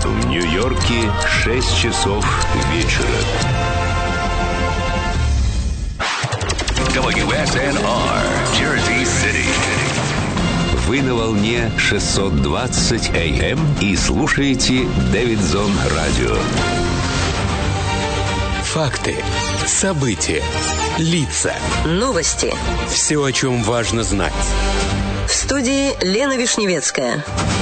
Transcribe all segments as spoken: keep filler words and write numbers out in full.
В Нью-Йорке шесть часов вечера. дабл ю эс эн ар, Jersey City. Вы на волне шестьсот двадцать эй эм и слушаете Дэвидсон Радио. Факты, события, лица. Новости. Все, о чем важно знать. В студии Лена Вишневецкая.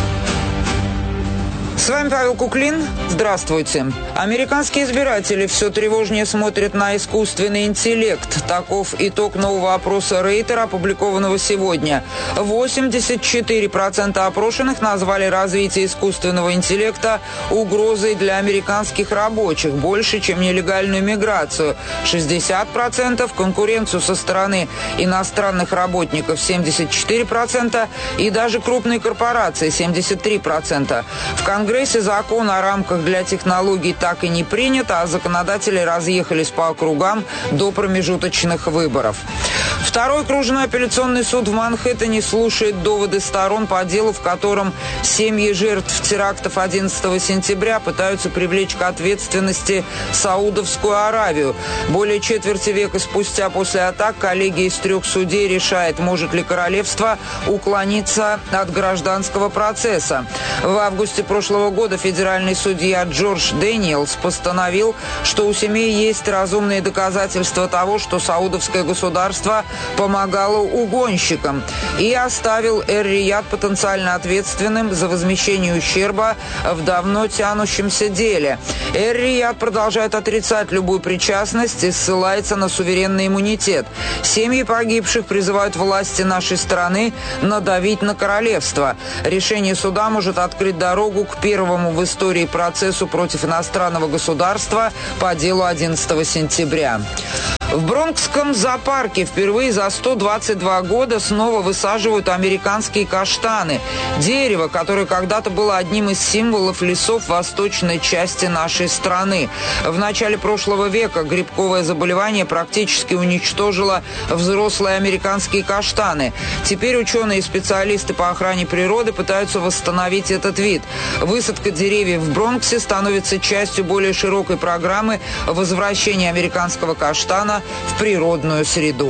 С вами Павел Куклин. Здравствуйте. Американские избиратели все тревожнее смотрят на искусственный интеллект. Таков итог нового опроса Рейтера, опубликованного сегодня. восемьдесят четыре процента опрошенных назвали развитие искусственного интеллекта угрозой для американских рабочих, больше, чем нелегальную миграцию. шестьдесят процентов, конкуренцию со стороны иностранных работников семьдесят четыре процента и даже крупные корпорации семьдесят три процента. В Конгрессе В Конгрессе закон о рамках для технологий так и не принят, а законодатели разъехались по округам до промежуточных выборов. Второй окружной апелляционный суд в Манхэттене слушает доводы сторон по делу, в котором семьи жертв терактов одиннадцатого сентября пытаются привлечь к ответственности Саудовскую Аравию. Более четверти века спустя после атак коллегия из трех судей решает, может ли королевство уклониться от гражданского процесса. В августе прошлого года федеральный судья Джордж Дэниелс постановил, что у семей есть разумные доказательства того, что саудовское государство помогало угонщикам, и оставил Эр-Рияд потенциально ответственным за возмещение ущерба в давно тянущемся деле. Эр-Рияд продолжает отрицать любую причастность и ссылается на суверенный иммунитет. Семьи погибших призывают власти нашей страны надавить на королевство. Решение суда может открыть дорогу к первому в истории процессу против иностранного государства по делу одиннадцатого сентября. В Бронкском зоопарке впервые за сто двадцать два года снова высаживают американские каштаны. Дерево, которое когда-то было одним из символов лесов в восточной части нашей страны. В начале прошлого века грибковое заболевание практически уничтожило взрослые американские каштаны. Теперь ученые и специалисты по охране природы пытаются восстановить этот вид. Высадка деревьев в Бронксе становится частью более широкой программы возвращения американского каштана в природную среду.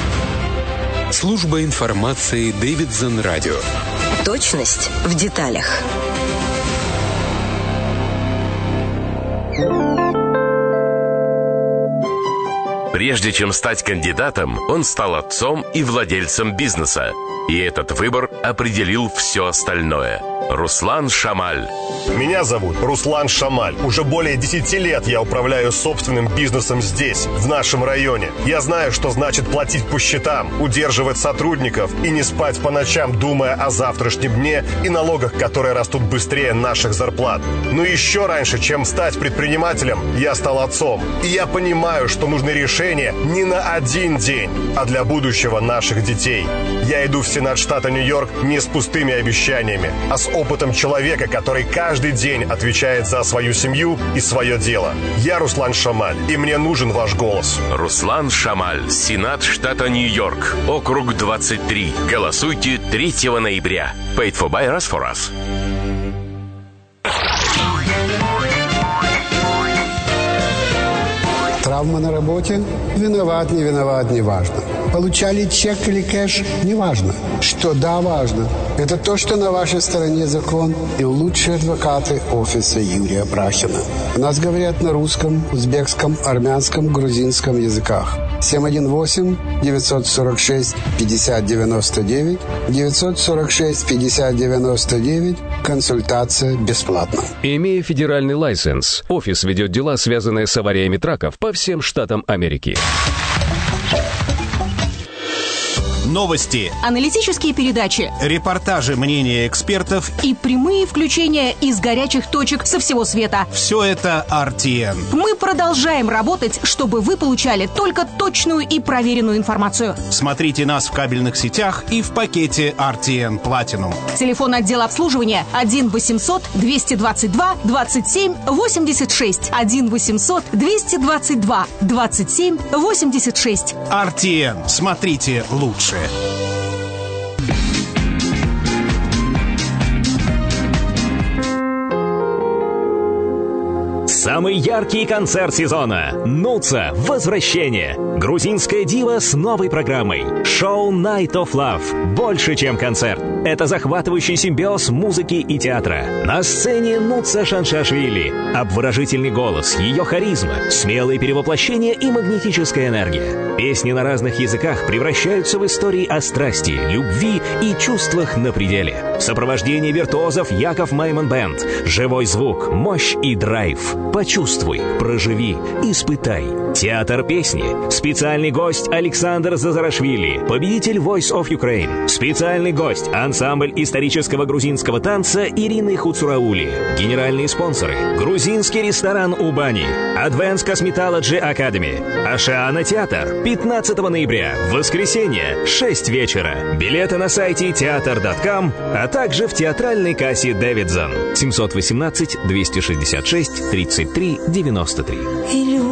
Служба информации Дэвидсон Радио. Точность в деталях. Прежде чем стать кандидатом, он стал отцом и владельцем бизнеса. И этот выбор определил все остальное. Руслан Шамаль. Меня зовут Руслан Шамаль. Уже более десяти лет я управляю собственным бизнесом здесь, в нашем районе. Я знаю, что значит платить по счетам, удерживать сотрудников и не спать по ночам, думая о завтрашнем дне и налогах, которые растут быстрее наших зарплат. Но еще раньше, чем стать предпринимателем, я стал отцом. И я понимаю, что нужны решения не на один день, а для будущего наших детей. Я иду в Сенат штата Нью-Йорк не с пустыми обещаниями, а с опытом человека, который каждый день отвечает за свою семью и свое дело. Я Руслан Шамаль, и мне нужен ваш голос. Руслан Шамаль, Сенат штата Нью-Йорк, округ двадцать три. Голосуйте третьего ноября. Paid for by us for us. Травма на работе? Виноват, не виноват, не важно. Получали чек или кэш? Не важно. Что да, важно. Это то, что на вашей стороне закон и лучшие адвокаты офиса Юрия Брахина. У нас говорят на русском, узбекском, армянском, грузинском языках. семь один восемь девятьсот сорок шесть пятьдесят девяносто девять девятьсот сорок шесть пятьдесят девяносто девять. Консультация бесплатна. Имея федеральный лайсенс, офис ведет дела, связанные с авариями траков по всем штатам Америки. Новости, аналитические передачи, репортажи, мнения экспертов и прямые включения из горячих точек со всего света. Все это ар ти эн. Мы продолжаем работать, чтобы вы получали только точную и проверенную информацию. Смотрите нас в кабельных сетях и в пакете ар ти эн Platinum. Телефон отдела обслуживания один восемьсот двести двадцать два двадцать семь восемьдесят шесть. один восемьсот двести двадцать два двадцать семь восемьдесят шесть. ар ти эн. Смотрите лучше. Самый яркий концерт сезона. Нуца. Возвращение. Грузинская дива с новой программой. Шоу Night of Love. Больше, чем концерт. Это захватывающий симбиоз музыки и театра. На сцене Нуца Шаншашвили. Обворожительный голос, ее харизма, смелые перевоплощения и магнетическая энергия. Песни на разных языках превращаются в истории о страсти, любви и чувствах на пределе. В сопровождении виртуозов Яков Майман Бэнд. Живой звук, мощь и драйв. Почувствуй, проживи, испытай. Театр песни. Специальный гость Александр Зазарашвили, победитель Voice of Ukraine. Специальный гость ансамбль исторического грузинского танца Ирины Хуцураули. Генеральные спонсоры. Грузинский ресторан Убани. Advanced Cosmetology Academy. Ашиана театр. пятнадцатого ноября. Воскресенье. шесть вечера. Билеты на сайте театр точка ком, а также в театральной кассе Дэвидсон. семьсот восемнадцать двести шестьдесят шесть тридцать три девяносто три.